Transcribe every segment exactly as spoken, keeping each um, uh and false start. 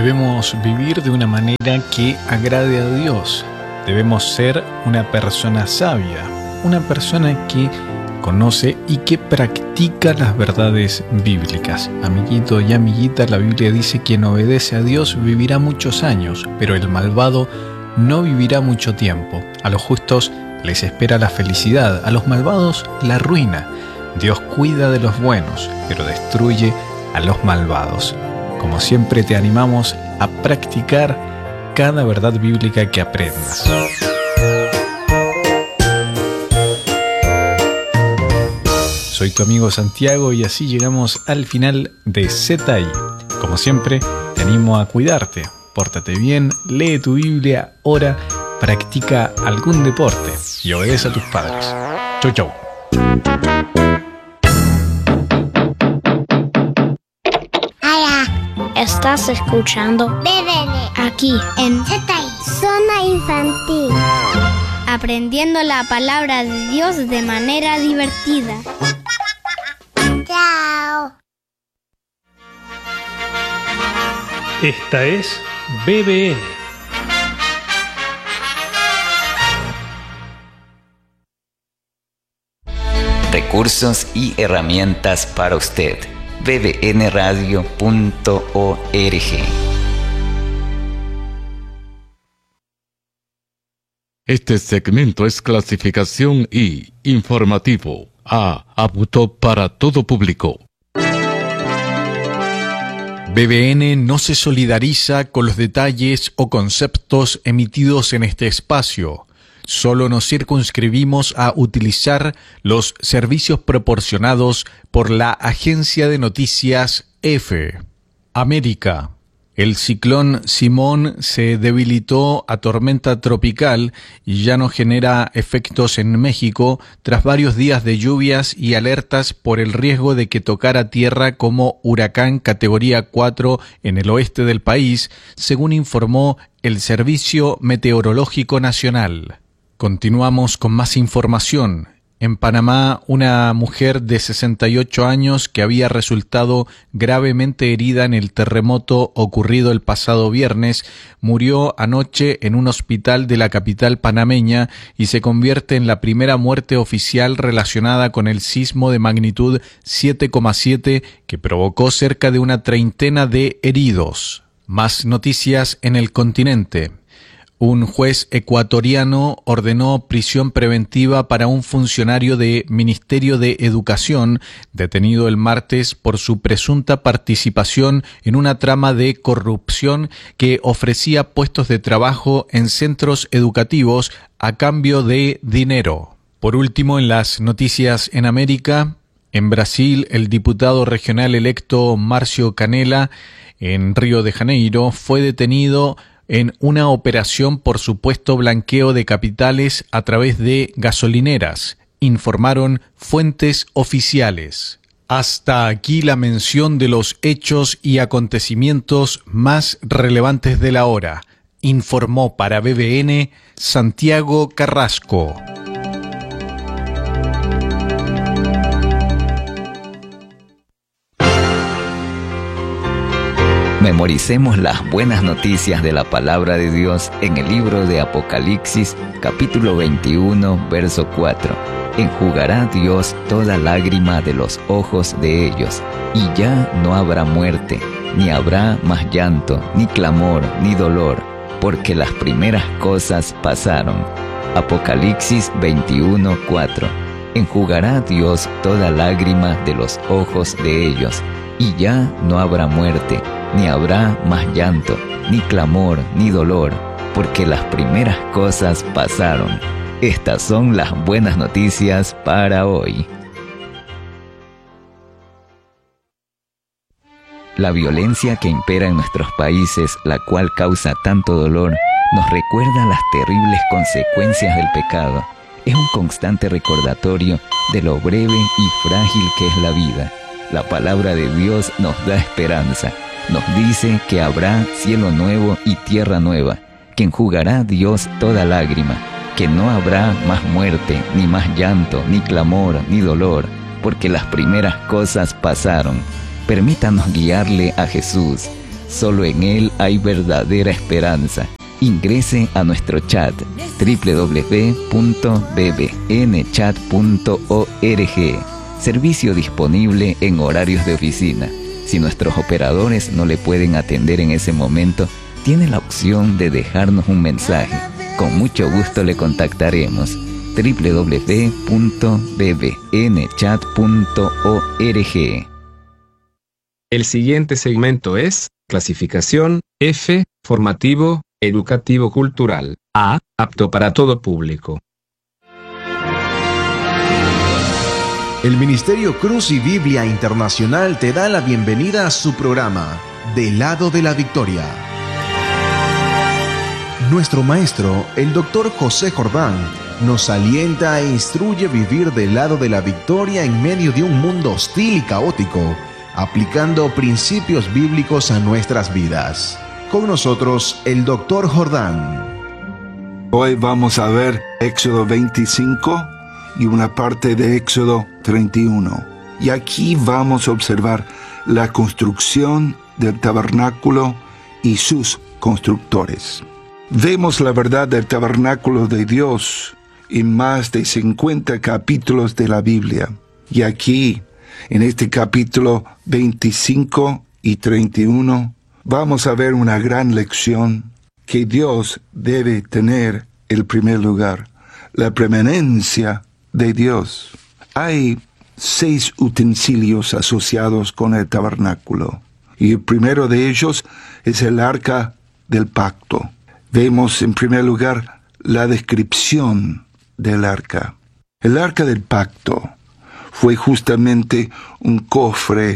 Debemos vivir de una manera que agrade a Dios. Debemos ser una persona sabia, una persona que conoce y que practica las verdades bíblicas. Amiguito y amiguita, la Biblia dice que quien obedece a Dios vivirá muchos años, pero el malvado no vivirá mucho tiempo. A los justos les espera la felicidad, a los malvados la ruina. Dios cuida de los buenos, pero destruye a los malvados. Como siempre, te animamos a practicar cada verdad bíblica que aprendas. Soy tu amigo Santiago y así llegamos al final de Z I. Como siempre, te animo a cuidarte. Pórtate bien, lee tu Biblia, ora, practica algún deporte y obedece a tus padres. Chau, chau. Estás escuchando B B N aquí en Z I, Zona Infantil. Aprendiendo la palabra de Dios de manera divertida. Chao. Esta es B B N. Recursos y herramientas para usted. b b n radio punto org. Este segmento es clasificación I, informativo, A, apto para todo público. B B N no se solidariza con los detalles o conceptos emitidos en este espacio. Solo nos circunscribimos a utilizar los servicios proporcionados por la agencia de noticias EFE. América. El ciclón Simón se debilitó a tormenta tropical y ya no genera efectos en México tras varios días de lluvias y alertas por el riesgo de que tocara tierra como huracán categoría cuatro en el oeste del país, según informó el Servicio Meteorológico Nacional. Continuamos con más información. En Panamá, una mujer de sesenta y ocho años que había resultado gravemente herida en el terremoto ocurrido el pasado viernes murió anoche en un hospital de la capital panameña y se convierte en la primera muerte oficial relacionada con el sismo de magnitud siete coma siete que provocó cerca de una treintena de heridos. Más noticias en el continente. Un juez ecuatoriano ordenó prisión preventiva para un funcionario de Ministerio de Educación detenido el martes por su presunta participación en una trama de corrupción que ofrecía puestos de trabajo en centros educativos a cambio de dinero. Por último, en las noticias en América, en Brasil, el diputado regional electo Márcio Canela, en Río de Janeiro, fue detenido en una operación por supuesto blanqueo de capitales a través de gasolineras, informaron fuentes oficiales. Hasta aquí la mención de los hechos y acontecimientos más relevantes de la hora, informó para B B N Santiago Carrasco. Memoricemos las buenas noticias de la palabra de Dios en el libro de Apocalipsis, capítulo veintiuno, verso cuatro. Enjugará Dios toda lágrima de los ojos de ellos, y ya no habrá muerte, ni habrá más llanto, ni clamor, ni dolor, porque las primeras cosas pasaron. Apocalipsis veintiuno, cuatro. Enjugará Dios toda lágrima de los ojos de ellos, y ya no habrá muerte, ni habrá más llanto, ni clamor, ni dolor, porque las primeras cosas pasaron. Estas son las buenas noticias para hoy. La violencia que impera en nuestros países, la cual causa tanto dolor, nos recuerda las terribles consecuencias del pecado. Es un constante recordatorio de lo breve y frágil que es la vida. La palabra de Dios nos da esperanza. Nos dice que habrá cielo nuevo y tierra nueva, que enjugará Dios toda lágrima, que no habrá más muerte, ni más llanto, ni clamor, ni dolor, porque las primeras cosas pasaron. Permítanos guiarle a Jesús. Solo en Él hay verdadera esperanza. Ingrese a nuestro chat doble u doble u doble u punto b b n chat punto org. Servicio disponible en horarios de oficina. Si nuestros operadores no le pueden atender en ese momento, tiene la opción de dejarnos un mensaje. Con mucho gusto le contactaremos. doble u doble u doble u punto b b n chat punto org. El siguiente segmento es clasificación F, formativo, educativo cultural. A, apto para todo público. El Ministerio Cruz y Biblia Internacional te da la bienvenida a su programa, Del lado de la Victoria. Nuestro maestro, el doctor José Jordán, nos alienta e instruye a vivir del lado de la victoria en medio de un mundo hostil y caótico, aplicando principios bíblicos a nuestras vidas. Con nosotros, el doctor Jordán. Hoy vamos a ver Éxodo veinticinco y una parte de Éxodo treinta y uno. Y aquí vamos a observar la construcción del tabernáculo y sus constructores. Vemos la verdad del tabernáculo de Dios en más de cincuenta capítulos de la Biblia. Y aquí, en este capítulo veinticinco y treinta y uno, vamos a ver una gran lección que Dios debe tener el primer lugar, la preeminencia de Dios. Hay seis utensilios asociados con el tabernáculo, y el primero de ellos es el arca del pacto. Vemos en primer lugar la descripción del arca. El arca del pacto fue justamente un cofre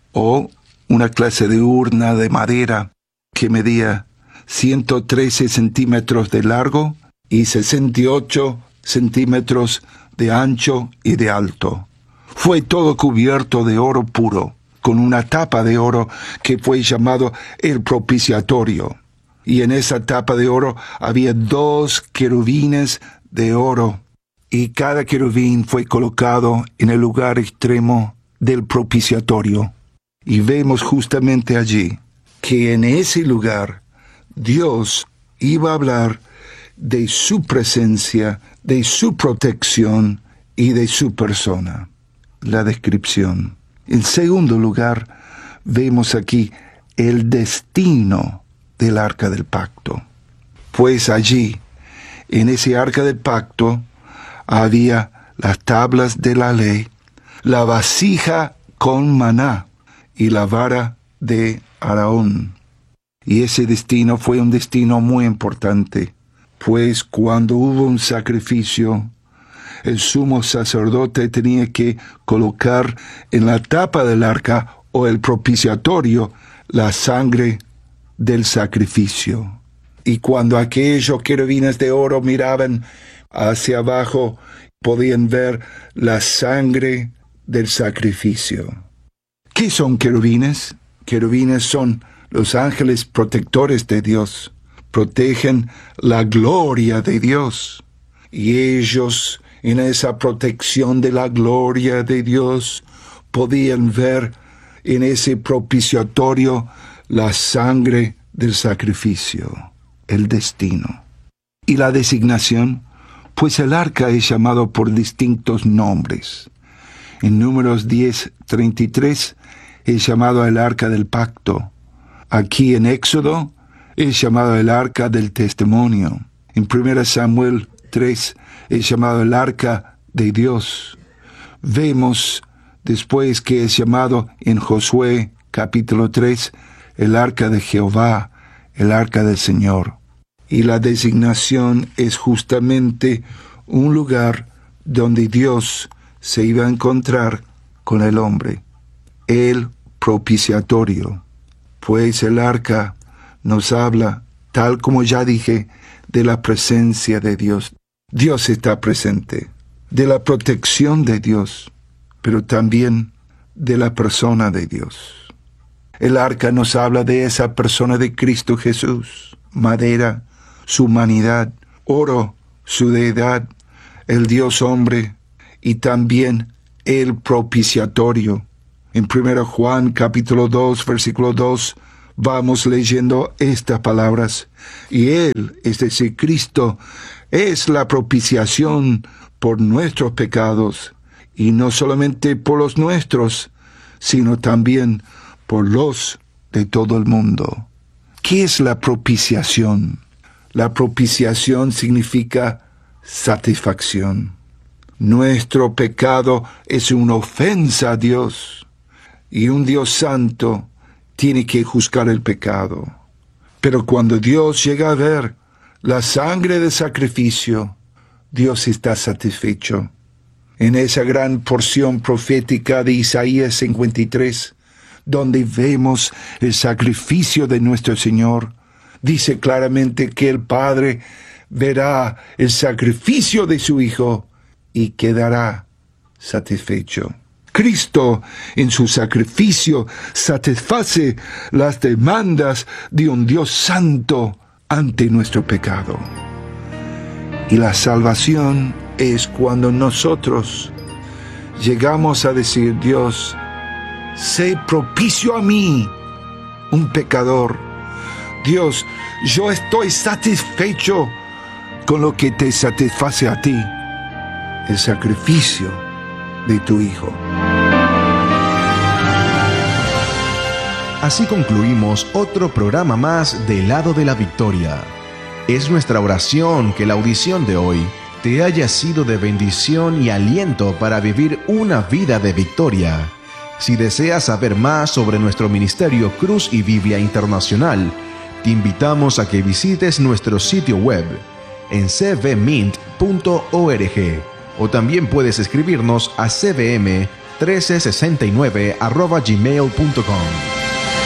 o una clase de urna de madera que medía ciento trece centímetros de largo y sesenta y ocho centímetros de ancho y de alto. Fue todo cubierto de oro puro, con una tapa de oro que fue llamado el propiciatorio. Y en esa tapa de oro había dos querubines de oro, y cada querubín fue colocado en el lugar extremo del propiciatorio. Y vemos justamente allí que en ese lugar Dios iba a hablar de su presencia, de su protección y de su persona. La descripción. En segundo lugar, vemos aquí el destino del arca del pacto. Pues allí, en ese arca del pacto, había las tablas de la ley, la vasija con maná y la vara de Aarón. Y ese destino fue un destino muy importante, pues cuando hubo un sacrificio, el sumo sacerdote tenía que colocar en la tapa del arca o el propiciatorio la sangre del sacrificio. Y cuando aquellos querubines de oro miraban hacia abajo, podían ver la sangre del sacrificio. ¿Qué son querubines? Querubines son los ángeles protectores de Dios. Protegen la gloria de Dios. Y ellos, en esa protección de la gloria de Dios, podían ver en ese propiciatorio la sangre del sacrificio, el destino. Y la designación, pues el arca es llamado por distintos nombres. En Números diez, treinta y tres es llamado el arca del pacto. Aquí en Éxodo es llamado el arca del testimonio. En primera Samuel tres es llamado el arca de Dios. Vemos después que es llamado en Josué capítulo tres el arca de Jehová, el arca del Señor. Y la designación es justamente un lugar donde Dios se iba a encontrar con el hombre, el propiciatorio. Pues el arca nos habla, tal como ya dije, de la presencia de Dios. Dios está presente, de la protección de Dios, pero también de la persona de Dios. El arca nos habla de esa persona de Cristo Jesús, madera, su humanidad, oro, su deidad, el Dios hombre, y también el propiciatorio. En primera Juan capítulo dos, versículo dos, vamos leyendo estas palabras. Y Él, es decir, Cristo, es la propiciación por nuestros pecados, y no solamente por los nuestros, sino también por los de todo el mundo. ¿Qué es la propiciación? La propiciación significa satisfacción. Nuestro pecado es una ofensa a Dios, y un Dios santo tiene que juzgar el pecado. Pero cuando Dios llega a ver la sangre de sacrificio, Dios está satisfecho. En esa gran porción profética de Isaías cincuenta y tres, donde vemos el sacrificio de nuestro Señor, dice claramente que el Padre verá el sacrificio de su Hijo y quedará satisfecho. Cristo, en su sacrificio, satisface las demandas de un Dios santo ante nuestro pecado. Y la salvación es cuando nosotros llegamos a decir: Dios, sé propicio a mí, un pecador. Dios, yo estoy satisfecho con lo que te satisface a ti, el sacrificio de tu Hijo. Así concluimos otro programa más del Lado de la Victoria. Es nuestra oración que la audición de hoy te haya sido de bendición y aliento para vivir una vida de victoria. Si deseas saber más sobre nuestro ministerio Cruz y Biblia Internacional, te invitamos a que visites nuestro sitio web en c v mint punto org, o también puedes escribirnos a c v m mil trescientos sesenta y nueve arroba gmail punto com.